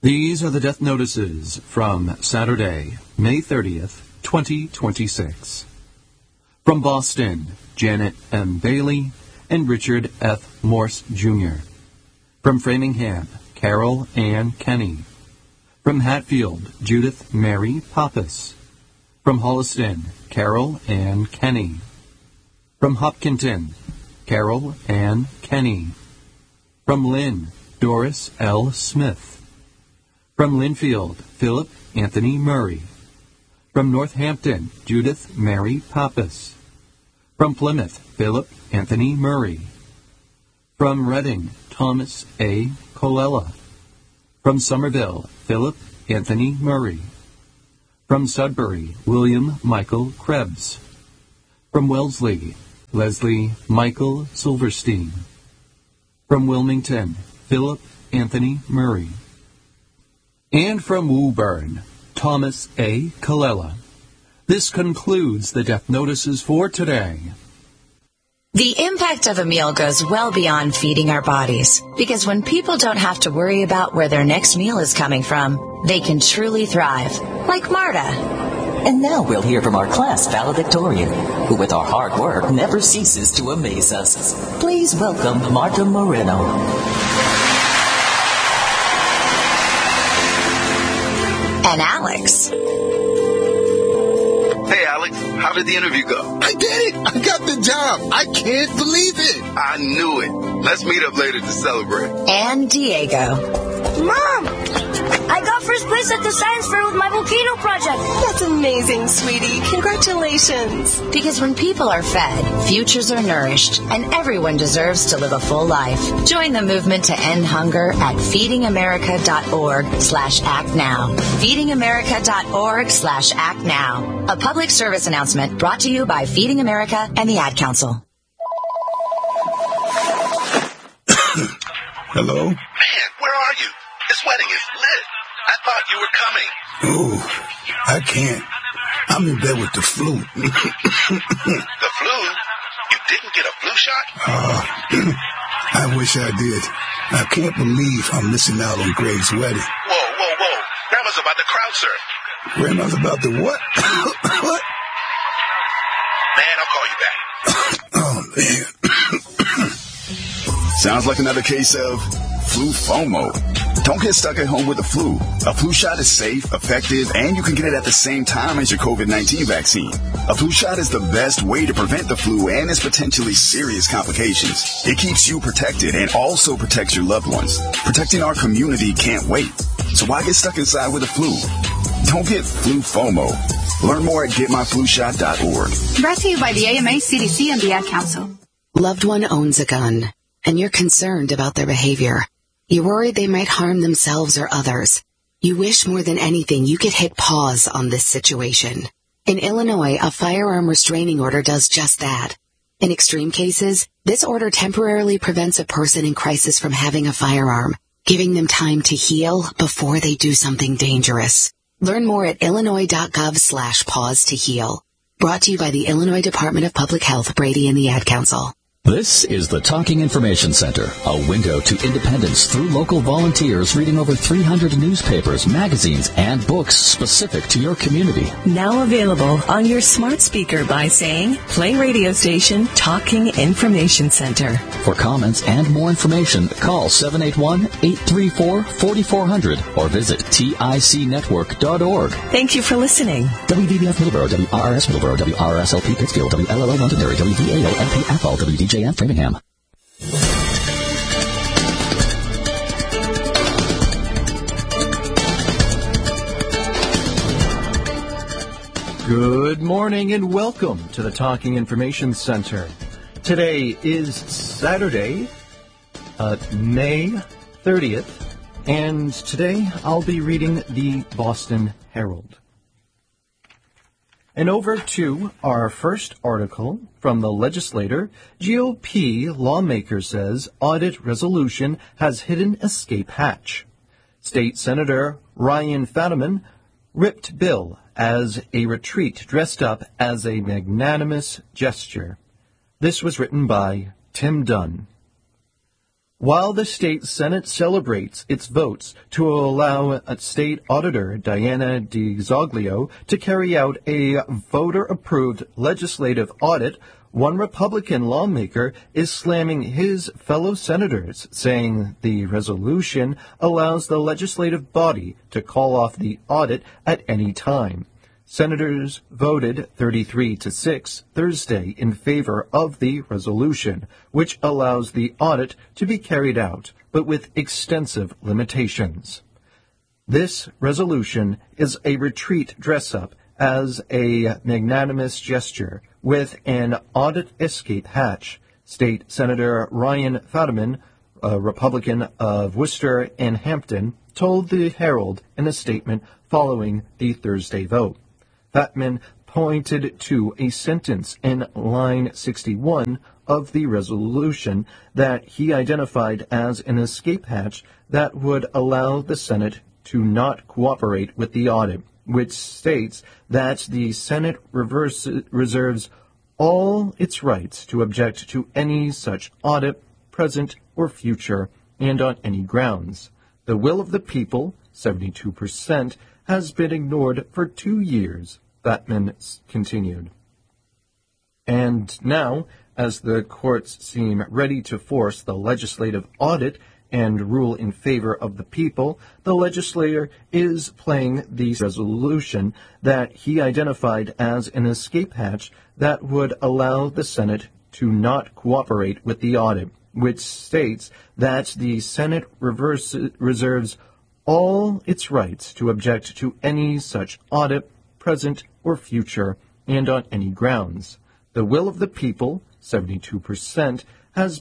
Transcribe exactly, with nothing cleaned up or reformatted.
These are the death notices from Saturday, May thirtieth, twenty twenty-six. From Boston, Janet M. Bailey and Richard F. Morse, Junior From Framingham, Carol Ann Kenny. From Hatfield, Judith Mary Pappas. From Holliston, Carol Ann Kenny. From Hopkinton, Carol Ann Kenny. From Lynn, Doris L. Smith. From Linfield, Philip Anthony Murray. From Northampton, Judith Mary Pappas. From Plymouth, Philip Anthony Murray. From Reading, Thomas A. Colella. From Somerville, Philip Anthony Murray. From Sudbury, William Michael Krebs. From Wellesley, Leslie Michael Silverstein. From Wilmington, Philip Anthony Murray. And from Woburn, Thomas A. Colella. This concludes the death notices for today. The impact of a meal goes well beyond feeding our bodies, because when people don't have to worry about where their next meal is coming from, they can truly thrive, like Marta. And now we'll hear from our class valedictorian, who with our hard work never ceases to amaze us. Please welcome Marta Moreno. And Alex. Hey, Alex, how did the interview go? I did it! I got the job! I can't believe it! I knew it. Let's meet up later to celebrate. And Diego. Mom! I got first place at the science fair with my volcano project. That's amazing, sweetie. Congratulations. Because when people are fed, futures are nourished, and everyone deserves to live a full life. Join the movement to end hunger at feedingamerica.org slash act now. feedingamerica.org slash act now. A public service announcement brought to you by Feeding America and the Ad Council. Hello? Man, where are you? This wedding is lit. I thought you were coming. Oh, I can't. I'm in bed with the flu. The flu? You didn't get a flu shot? Uh, I wish I did. I can't believe I'm missing out on Greg's wedding. Whoa, whoa, whoa. Grandma's about to crowd surf. Grandma's about to what? What? Man, I'll call you back. Oh, man. Sounds like another case of flu FOMO. Don't get stuck at home with the flu. A flu shot is safe, effective, and you can get it at the same time as your covid nineteen vaccine. A flu shot is the best way to prevent the flu and its potentially serious complications. It keeps you protected and also protects your loved ones. Protecting our community can't wait. So why get stuck inside with the flu? Don't get flu FOMO. Learn more at get my flu shot dot org. Brought to you by the A M A, C D C, and the Ad Council. Loved one owns a gun, and you're concerned about their behavior. You're worried they might harm themselves or others. You wish more than anything you could hit pause on this situation. In Illinois, a firearm restraining order does just that. In extreme cases, this order temporarily prevents a person in crisis from having a firearm, giving them time to heal before they do something dangerous. Learn more at illinois.gov slash pause to heal. Brought to you by the Illinois Department of Public Health, Brady, and the Ad Council. This is the Talking Information Center, a window to independence through local volunteers reading over three hundred newspapers, magazines, and books specific to your community. Now available on your smart speaker by saying, play radio station Talking Information Center. For comments and more information, call seven eight one, eight three four, four four zero zero or visit tic network dot org. Thank you for listening. W V B F Middleborough, W R R S Middleborough, W R R S L P Pittsfield, W L L O Londonderry, W V A O L P Athol, W D J F Framingham. Good morning and welcome to the Talking Information Center. Today is Saturday, uh, May thirtieth, and today I'll be reading the Boston Herald. And over to our first article from the legislator. G O P lawmaker says audit resolution has hidden escape hatch. State Senator Ryan Fadiman ripped bill as a retreat dressed up as a magnanimous gesture. This was written by Tim Dunn. While the state Senate celebrates its votes to allow State Auditor Diana DiZoglio to carry out a voter-approved legislative audit, one Republican lawmaker is slamming his fellow senators, saying the resolution allows the legislative body to call off the audit at any time. Senators voted thirty-three to six Thursday in favor of the resolution, which allows the audit to be carried out, but with extensive limitations. This resolution is a retreat dress-up as a magnanimous gesture with an audit escape hatch. State Senator Ryan Fadiman, a Republican of Worcester and Hampton, told the Herald in a statement following the Thursday vote. Fatman pointed to a sentence in line sixty-one of the resolution that he identified as an escape hatch that would allow the Senate to not cooperate with the audit, which states that the Senate reverse, reserves all its rights to object to any such audit, present or future, and on any grounds. The will of the people, seventy-two percent, has been ignored for two years, Batman continued. And now, as the courts seem ready to force the legislative audit and rule in favor of the people, the legislator is playing the resolution that he identified as an escape hatch that would allow the Senate to not cooperate with the audit, which states that the Senate reverse, reserves all its rights to object to any such audit, present or future, and on any grounds. The will of the people, seventy-two percent, has